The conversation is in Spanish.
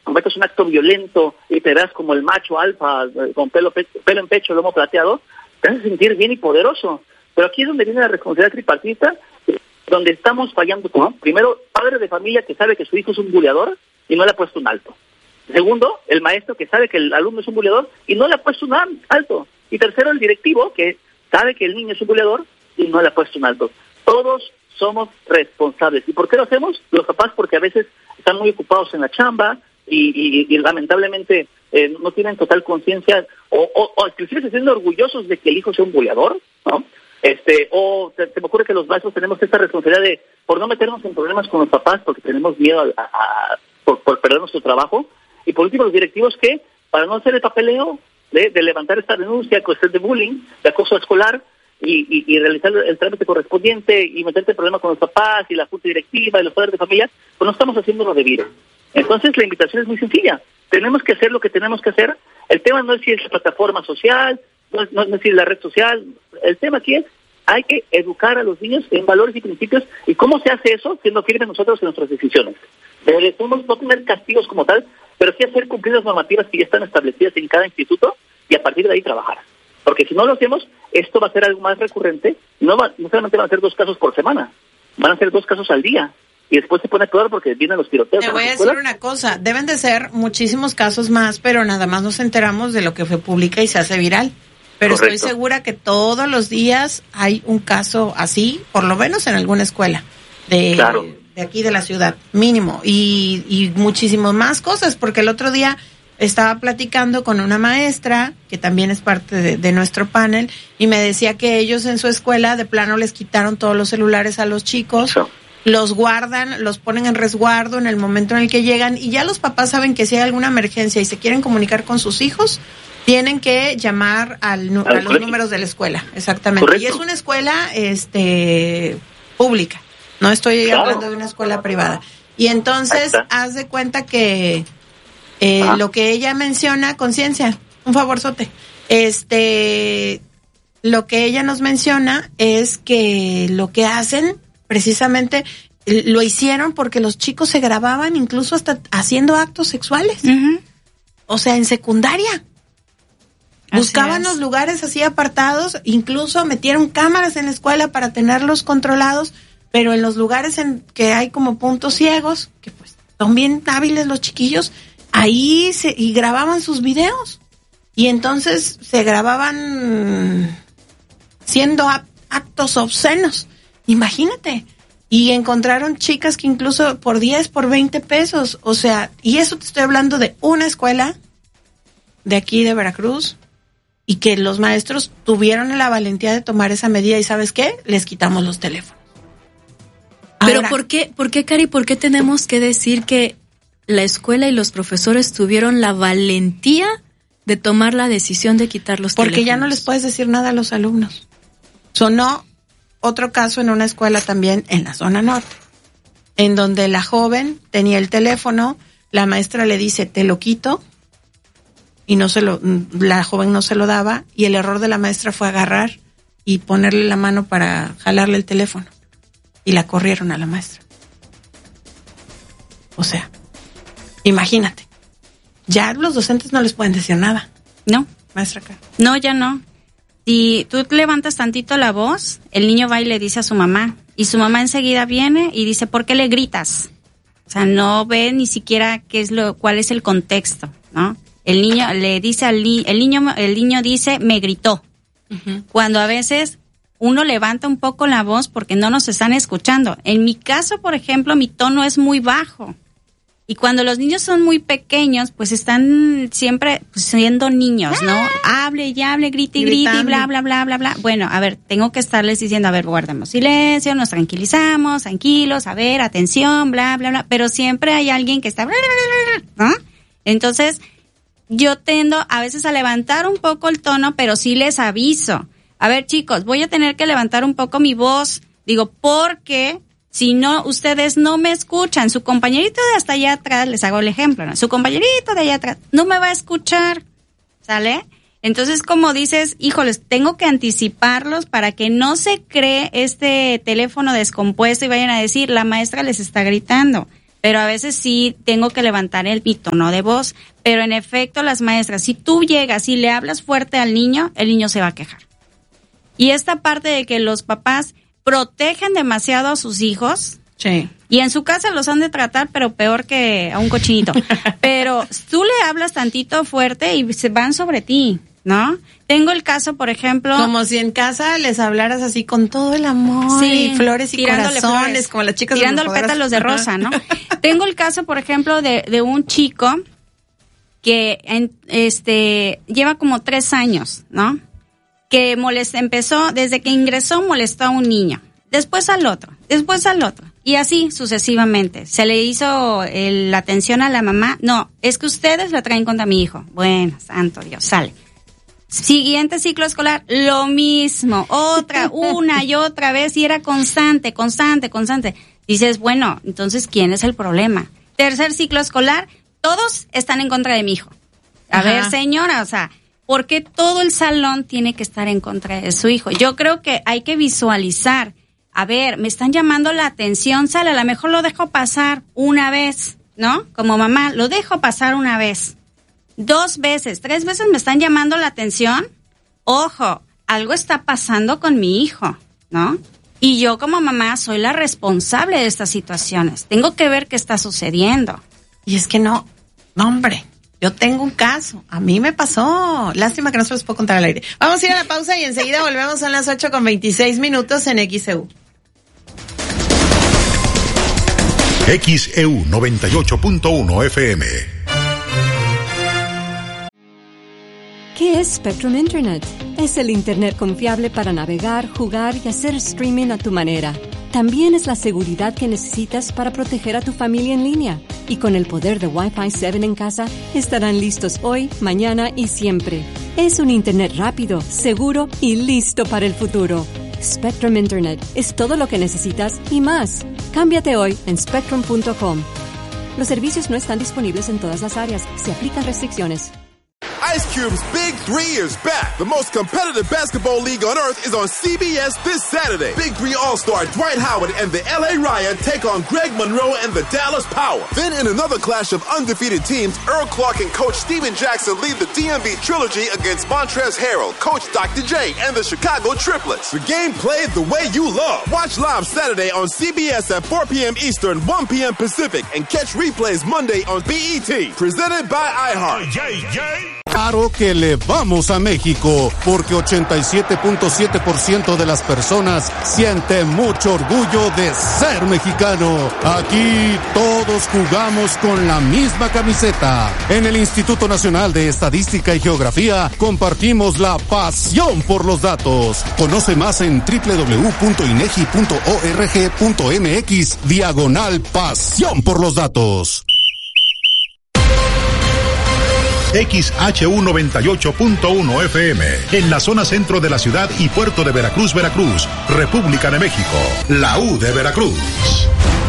cometes un acto violento y te das como el macho alfa, con pelo en pecho, lomo plateado, te hace sentir bien y poderoso. Pero aquí es donde viene la responsabilidad tripartita, donde estamos fallando, ¿no? Primero, padre de familia que sabe que su hijo es un buleador y no le ha puesto un alto. Segundo, el maestro que sabe que el alumno es un buleador y no le ha puesto un alto. Y tercero, el directivo que sabe que el niño es un buleador y no le ha puesto un alto. Todos somos responsables. ¿Y por qué lo hacemos? Los papás porque a veces están muy ocupados en la chamba y lamentablemente no tienen total conciencia o inclusive se sienten orgullosos de que el hijo sea un buleador, ¿no? O se me ocurre que los maestros tenemos esta responsabilidad de, por no meternos en problemas con los papás, porque tenemos miedo por perder nuestro trabajo. Y por último, los directivos que, para no hacer el papeleo de levantar esta denuncia, cuestión de bullying, de acoso escolar, y realizar el trámite correspondiente y meterte en problemas con los papás y la junta directiva y los padres de familia, pues no estamos haciendo lo debido. Entonces la invitación es muy sencilla. Tenemos que hacer lo que tenemos que hacer. El tema no es si es la plataforma social, no es si es la red social. El tema aquí es, hay que educar a los niños en valores y principios. ¿Y cómo se hace eso? Siendo firmes nosotros en nuestras decisiones. Debemos no tener castigos como tal, pero sí hacer cumplir las normativas que ya están establecidas en cada instituto y a partir de ahí trabajar. Porque si no lo hacemos, esto va a ser algo más recurrente. No solamente van a ser 2 casos por semana, van a ser 2 casos al día. Y después se pone peor porque vienen los tiroteos. Te voy a decir una cosa, deben de ser muchísimos casos más, pero nada más nos enteramos de lo que se publica y se hace viral. Pero correcto. Estoy segura que todos los días hay un caso así, por lo menos en alguna escuela claro. de aquí de la ciudad, mínimo. Y muchísimas más cosas, porque el otro día estaba platicando con una maestra, que también es parte de nuestro panel, y me decía que ellos en su escuela de plano les quitaron todos los celulares a los chicos. Eso. Los guardan, los ponen en resguardo en el momento en el que llegan y ya los papás saben que si hay alguna emergencia y se quieren comunicar con sus hijos, tienen que llamar a los números de la escuela, exactamente. Correcto. Y es una escuela pública, no estoy hablando de una escuela privada. Y entonces haz de cuenta que lo que ella menciona, conciencia, un favorzote, lo que ella nos menciona es que lo que hacen precisamente lo hicieron porque los chicos se grababan incluso hasta haciendo actos sexuales. Uh-huh. O sea, en secundaria. Buscaban los lugares así apartados, incluso metieron cámaras en la escuela para tenerlos controlados, pero en los lugares en que hay como puntos ciegos, que pues son bien hábiles los chiquillos, ahí y grababan sus videos. Y entonces se grababan siendo actos obscenos. Imagínate. Y encontraron chicas que incluso por 10, por 20 pesos. O sea, y eso te estoy hablando de una escuela de aquí de Veracruz y que los maestros tuvieron la valentía de tomar esa medida y ¿sabes qué? Les quitamos los teléfonos. Pero ahora, ¿por qué, Cari? ¿Por qué tenemos que decir que la escuela y los profesores tuvieron la valentía de tomar la decisión de quitar los teléfonos? Porque ya no les puedes decir nada a los alumnos. Sonó otro caso en una escuela también en la zona norte, en donde la joven tenía el teléfono, la maestra le dice, te lo quito, y la joven no se lo daba, y el error de la maestra fue agarrar y ponerle la mano para jalarle el teléfono, y la corrieron a la maestra. O sea, imagínate, ya los docentes no les pueden decir nada. No. Maestra Carmen. No, ya no. Si tú levantas tantito la voz, el niño va y le dice a su mamá, y su mamá enseguida viene y dice, ¿por qué le gritas? O sea, no ve ni siquiera cuál es el contexto, ¿no? El niño le dice el niño dice, me gritó. Uh-huh. Cuando a veces uno levanta un poco la voz porque no nos están escuchando. En mi caso, por ejemplo, mi tono es muy bajo. Y cuando los niños son muy pequeños, pues están siempre siendo niños, ¿no? Hable y hable, grite y grite y bla, bla, bla, bla, bla. Bueno, a ver, tengo que estarles diciendo, a ver, guardemos silencio, nos tranquilizamos, tranquilos, a ver, atención, bla, bla, bla. Pero siempre hay alguien que está, ¿no? Entonces, yo tendo a veces a levantar un poco el tono, pero sí les aviso. A ver, chicos, voy a tener que levantar un poco mi voz. Digo, porque si no, ustedes no me escuchan. Su compañerito de hasta allá atrás, les hago el ejemplo, ¿no? Su compañerito de allá atrás no me va a escuchar, ¿sale? Entonces, como dices, híjoles, tengo que anticiparlos para que no se cree este teléfono descompuesto y vayan a decir, la maestra les está gritando. pero a veces sí tengo que levantar mi tono de voz. Pero en efecto, las maestras, si tú llegas y le hablas fuerte al niño, el niño se va a quejar. Y esta parte de que los papás protegen demasiado a sus hijos, sí, y en su casa los han de tratar, pero peor que a un cochinito. Pero tú le hablas tantito fuerte y se van sobre ti, ¿no? Tengo el caso, por ejemplo... Como si en casa les hablaras así con todo el amor, sí, y flores y corazones, flores, como las chicas tirándole pétalos de rosa, ¿no? Tengo el caso, por ejemplo, de un chico que lleva como 3 años, ¿no? Que empezó, desde que ingresó, molestó a un niño, después al otro, y así sucesivamente. Se le hizo la atención a la mamá, no, es que ustedes la traen contra mi hijo. Bueno, santo Dios, sale. Siguiente ciclo escolar, lo mismo, una y otra vez, y era constante. Dices, bueno, entonces, ¿quién es el problema? Tercer ciclo escolar, todos están en contra de mi hijo. A ver, señora, o sea, ¿por qué todo el salón tiene que estar en contra de su hijo? Yo creo que hay que visualizar, a ver, me están llamando la atención, sale, a lo mejor lo dejo pasar una vez, ¿no? Como mamá, lo dejo pasar una vez. 2 veces, 3 veces me están llamando la atención, ojo, algo está pasando con mi hijo, ¿no? Y yo como mamá soy la responsable de estas situaciones. Tengo que ver qué está sucediendo. Y es que no, hombre, yo tengo un caso, a mí me pasó, lástima que no se los puedo contar al aire. Vamos a ir a la pausa y enseguida volvemos, son las 8:26 en XEU. XEU 98.1 FM. ¿Qué es Spectrum Internet? Es el Internet confiable para navegar, jugar y hacer streaming a tu manera. También es la seguridad que necesitas para proteger a tu familia en línea. Y con el poder de Wi-Fi 7 en casa, estarán listos hoy, mañana y siempre. Es un Internet rápido, seguro y listo para el futuro. Spectrum Internet es todo lo que necesitas y más. Cámbiate hoy en spectrum.com. Los servicios no están disponibles en todas las áreas. Se aplican restricciones. Ice Cube's Big 3 is back. The most competitive basketball league on earth is on CBS this Saturday. Big 3 All-Star Dwight Howard and the LA Riot take on Greg Monroe and the Dallas Power. Then in another clash of undefeated teams, Earl Clark and Coach Steven Jackson lead the DMV Trilogy against Montrezl Harrell, Coach Dr. J, and the Chicago Triplets. The game played the way you love. Watch live Saturday on CBS at 4 p.m. Eastern, 1 p.m. Pacific, and catch replays Monday on BET. Presented by iHeart. Claro que le vamos a México, porque 87.7% de las personas siente mucho orgullo de ser mexicano. Aquí todos jugamos con la misma camiseta. En el Instituto Nacional de Estadística y Geografía compartimos la pasión por los datos. Conoce más en www.inegi.org.mx/pasión por los datos. XHU 98.1 FM, en la zona centro de la ciudad y puerto de Veracruz, República de México, la U de Veracruz.